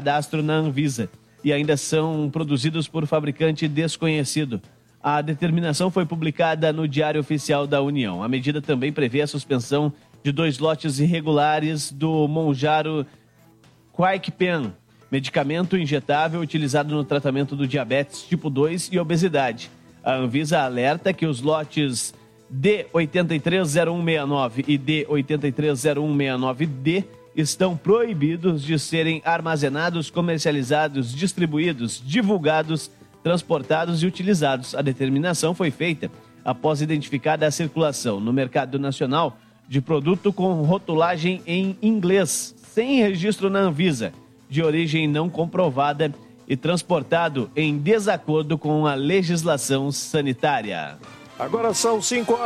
cadastro na Anvisa e ainda são produzidos por fabricante desconhecido. A determinação foi publicada no Diário Oficial da União. A medida também prevê a suspensão de 2 lotes irregulares do Mounjaro Quaiquepen, medicamento injetável utilizado no tratamento do diabetes tipo 2 e obesidade. A Anvisa alerta que os lotes D830169 e D830169D estão proibidos de serem armazenados, comercializados, distribuídos, divulgados, transportados e utilizados. A determinação foi feita após identificada a circulação no mercado nacional de produto com rotulagem em inglês, sem registro na Anvisa, de origem não comprovada e transportado em desacordo com a legislação sanitária. Agora são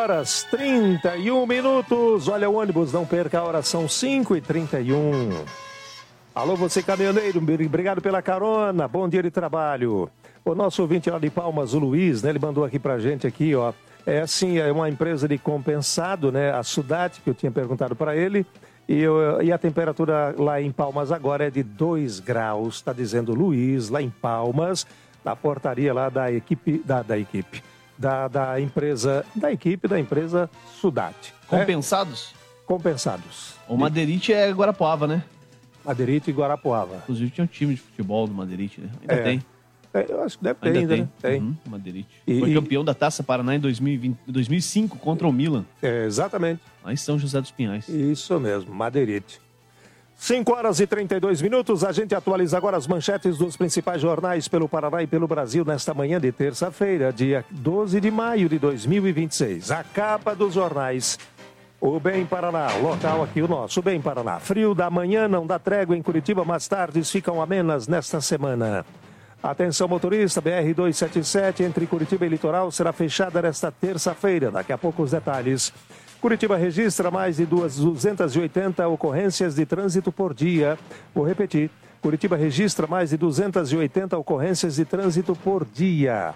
5h31. Olha o ônibus, não perca a hora, são 5h31. Alô, você caminhoneiro, obrigado pela carona, bom dia de trabalho. O nosso ouvinte lá de Palmas, o Luiz, né, ele mandou aqui pra gente aqui, ó. É assim, é uma empresa de compensado, né, a Sudate, que eu tinha perguntado para ele. E a temperatura lá em Palmas agora é de 2 graus, está dizendo Luiz, lá em Palmas, na portaria lá da equipe, da empresa Sudate. Compensados? Compensados. O Madeirite é Guarapuava, né? Madeirite e Guarapuava. Inclusive tinha um time de futebol do Madeirite, né? Ainda tem. Eu acho que deve ter ainda, né? Tem. Madeirite. Foi campeão da Taça Paraná em 2005 contra o Milan. Exatamente. Lá em São José dos Pinhais. Isso mesmo, Madeirite. 5h32. A gente atualiza agora as manchetes dos principais jornais pelo Paraná e pelo Brasil nesta manhã de terça-feira, dia 12 de maio de 2026. A capa dos jornais. O Bem Paraná, local aqui o nosso, Bem Paraná. Frio da manhã, não dá trégua em Curitiba, mas tardes ficam amenas nesta semana. Atenção motorista, BR-277 entre Curitiba e Litoral será fechada nesta terça-feira. Daqui a pouco os detalhes. Curitiba registra mais de 280 ocorrências de trânsito por dia. Vou repetir. Curitiba registra mais de 280 ocorrências de trânsito por dia.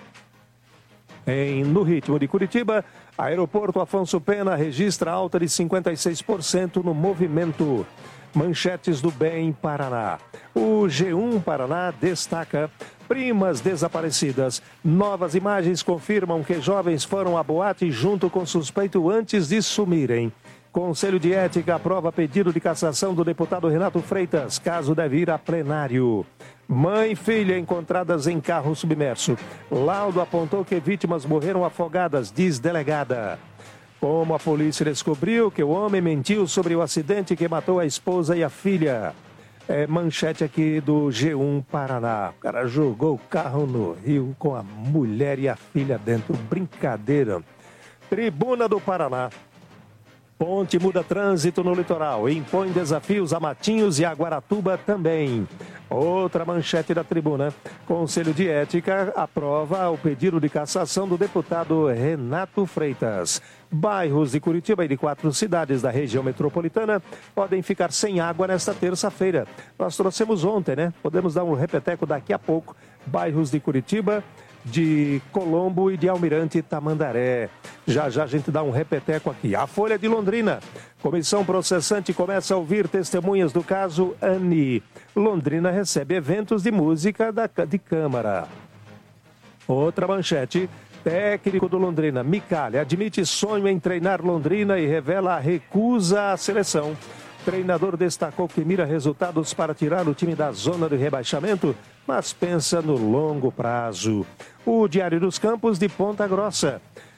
No ritmo de Curitiba, Aeroporto Afonso Pena registra alta de 56% no movimento. Manchetes do Bem Paraná. O G1 Paraná destaca: primas desaparecidas. Novas imagens confirmam que jovens foram à boate junto com suspeito antes de sumirem. Conselho de Ética aprova pedido de cassação do deputado Renato Freitas. Caso deve ir a plenário. Mãe e filha encontradas em carro submerso. Laudo apontou que vítimas morreram afogadas, diz delegada. Como a polícia descobriu que o homem mentiu sobre o acidente que matou a esposa e a filha. Manchete aqui do G1 Paraná. O cara jogou o carro no rio com a mulher e a filha dentro. Brincadeira. Tribuna do Paraná. Ponte muda trânsito no litoral. Impõe desafios a Matinhos e a Guaratuba também. Outra manchete da tribuna. Conselho de Ética aprova o pedido de cassação do deputado Renato Freitas. Bairros de Curitiba e de 4 cidades da região metropolitana podem ficar sem água nesta terça-feira. Nós trouxemos ontem, né? Podemos dar um repeteco daqui a pouco. Bairros de Curitiba, de Colombo e de Almirante Tamandaré. Já a gente dá um repeteco aqui. A Folha de Londrina. Comissão processante começa a ouvir testemunhas do caso Anny. Londrina recebe eventos de música de Câmara. Outra manchete. Técnico do Londrina, Micali, admite sonho em treinar Londrina e revela a recusa à seleção. Treinador destacou que mira resultados para tirar o time da zona de rebaixamento, mas pensa no longo prazo. O Diário dos Campos de Ponta Grossa.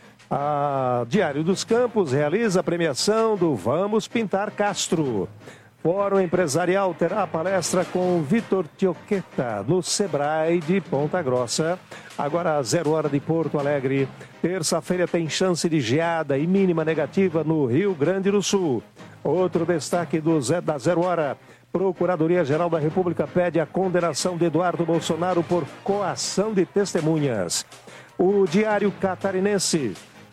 A Diário dos Campos realiza a premiação do Vamos Pintar Castro. Fórum Empresarial terá a palestra com Vitor Tioqueta, no Sebrae de Ponta Grossa. Agora, 0h de Porto Alegre. Terça-feira tem chance de geada e mínima negativa no Rio Grande do Sul. Outro destaque da 0h. Procuradoria-Geral da República pede a condenação de Eduardo Bolsonaro por coação de testemunhas. O Diário Catarinense.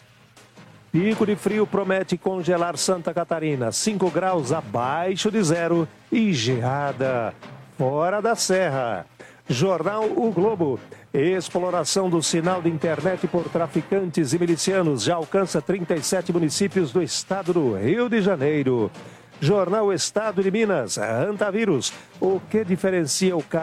Pico de frio promete congelar Santa Catarina, 5 graus abaixo de zero e geada fora da serra. Jornal O Globo. Exploração do sinal de internet por traficantes e milicianos já alcança 37 municípios do estado do Rio de Janeiro. Jornal Estado de Minas. Antavírus. O que diferencia o